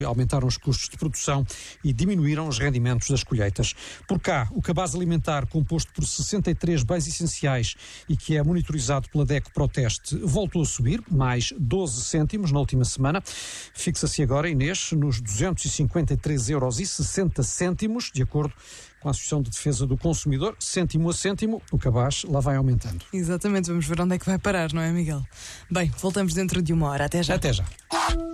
Aumentaram os custos de produção e diminuíram os rendimentos das colheitas. Por cá, o cabaz alimentar, composto por 63 bens essenciais e que é monitorizado pela DECO Proteste, voltou a subir, mais 12 cêntimos na última semana. Fixa-se agora, Inês, nos 253,60 €, de acordo com a Associação de Defesa do Consumidor. Cêntimo a cêntimo, o cabaz lá vai aumentando. Exatamente, vamos ver onde é que vai parar, não é, Miguel? Bem, voltamos dentro de 1 hora. Até já. Até já.